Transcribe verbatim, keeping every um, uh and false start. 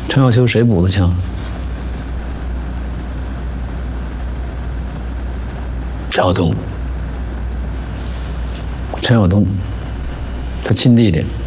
陈小秋谁补的枪？陈晓东。陈晓东，他亲弟弟。